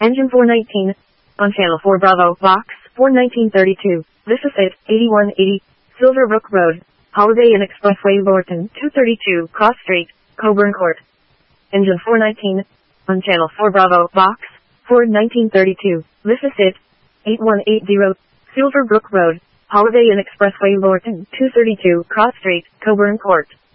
Engine 419. On Channel 4 Bravo, Box 41932. This is it, 8180. Silverbrook Road, Holiday Inn Expressway, Lorton, 232, Cross Street, Coburn Court. Engine 419. On Channel 4 Bravo, Box 41932. This is it, 8180. Silverbrook Road, Holiday Inn Expressway, Lorton, 232, Cross Street, Coburn Court.